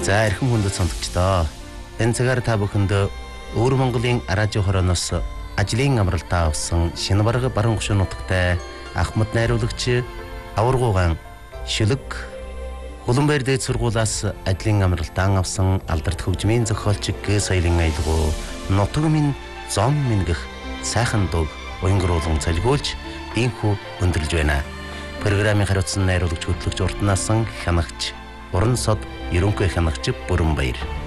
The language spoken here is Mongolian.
За эрхэм хүндэт сонсогчдоо. Энэ цагаар та бүхэнд Өвөр Монголын радио хорооноос ажлын амралтаа авсан шинэ бараг баруун гушуун нутагтай Ахмад найруулагч Аваргуугаан Шүлэг Улаанбаяр дээд сургуулиас ажлын амралтаа авсан алдарт хөгжмийн зохиолч Г Соёлын аялгау нутаг минь зом минь гэх сайхан дуу уянгруулан цалгиулж инхүү өндөрлж байна. Программын хариуцсан найруулагч хөтлөгч уртнаасан хянагч Уран сод ерөнхий хянагч Бүрэнбаяр.